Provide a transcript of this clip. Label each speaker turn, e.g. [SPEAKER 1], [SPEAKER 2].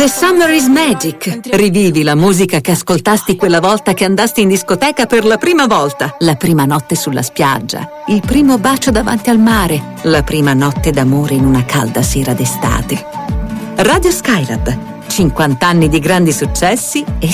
[SPEAKER 1] The Summer is Magic. Rivivi la musica che ascoltasti quella volta che andasti in discoteca per la prima volta. La prima notte sulla spiaggia. Il primo bacio davanti al mare. La prima notte d'amore in una calda sera d'estate. Radio Skylab. 50 anni di grandi successi e